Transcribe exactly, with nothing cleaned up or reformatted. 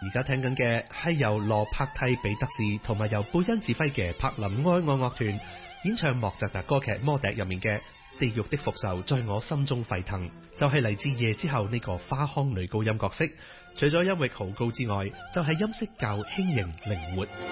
而家聽緊嘅係由羅柏蒂彼得士同埋由貝恩指揮嘅柏林愛樂樂團演唱莫扎特歌劇《魔笛》入面嘅《地獄的復仇在我心中沸騰》，就係嚟自夜之後呢個花腔女高音角色。除咗音域豪高之外，就係音色較輕盈靈活。